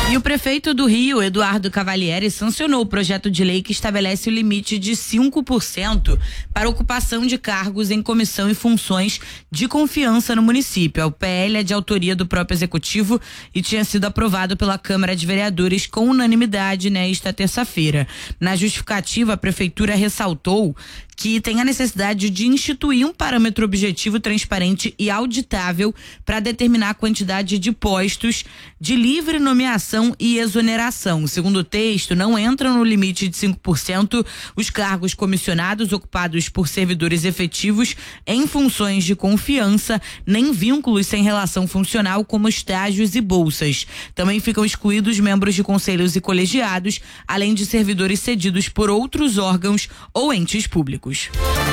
E o prefeito do Rio, Eduardo Cavalieri, sancionou o projeto de lei que estabelece o limite de 5% para ocupação de cargos em comissão e funções de confiança no município. O PL é de autoria do próprio executivo e tinha sido aprovado pela Câmara de Vereadores com unanimidade nesta terça-feira. Na justificativa, a prefeitura ressaltou que tem a necessidade de instituir um parâmetro objetivo, transparente e auditável para determinar a quantidade de postos de livre nomeação e exoneração. Segundo o texto, não entram no limite de 5% os cargos comissionados ocupados por servidores efetivos em funções de confiança, nem vínculos sem relação funcional como estágios e bolsas. Também ficam excluídos membros de conselhos e colegiados, além de servidores cedidos por outros órgãos ou entes públicos.